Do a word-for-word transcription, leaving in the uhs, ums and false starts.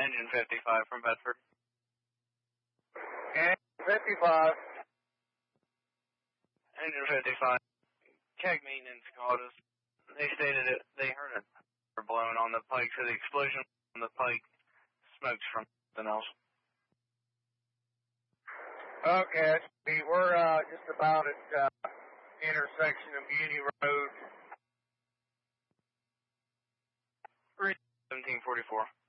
Engine fifty-five from Bedford. Engine fifty-five. Engine fifty-five. Keg maintenance called us. They stated that they heard it blown on the pike, so the explosion on the pike smokes from something else. Okay, we're uh, just about at uh, intersection of Beauty Road. seventeen forty-four.